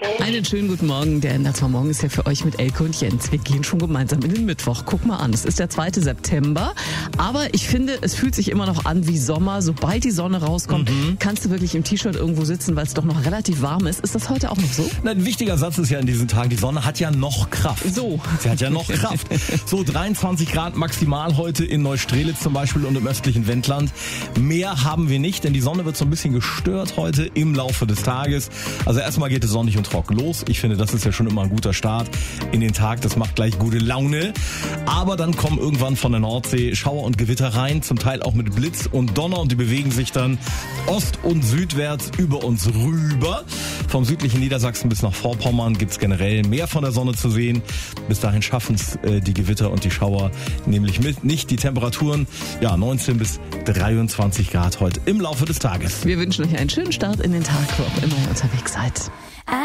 Einen schönen guten Morgen, der Morgen ist ja für euch mit Elke und Jens. Wir gehen schon gemeinsam in den Mittwoch. Guck mal an, es ist der 2. September, aber ich finde, es fühlt sich immer noch an wie Sommer. Sobald die Sonne rauskommt, kannst du wirklich im T-Shirt irgendwo sitzen, weil es doch noch relativ warm ist. Ist das heute auch noch so? Na, ein wichtiger Satz ist ja in diesen Tagen, die Sonne hat ja noch Kraft. So. Sie hat ja noch Kraft. So 23 Grad maximal heute in Neustrelitz zum Beispiel und im östlichen Wendland. Mehr haben wir nicht, denn die Sonne wird so ein bisschen gestört heute im Laufe des Tages. Also erstmal geht es sonnig und trocken los. Ich finde, das ist ja schon immer ein guter Start in den Tag. Das macht gleich gute Laune. Aber dann kommen irgendwann von der Nordsee Schauer und Gewitter rein, zum Teil auch mit Blitz und Donner, und die bewegen sich dann ost- und südwärts über uns rüber. Vom südlichen Niedersachsen bis nach Vorpommern gibt's generell mehr von der Sonne zu sehen. Bis dahin schaffen es die Gewitter und die Schauer nämlich nicht. Die Temperaturen 19 bis 23 Grad heute im Laufe des Tages. Wir wünschen euch einen schönen Start in den Tag, wo auch immer ihr unterwegs seid.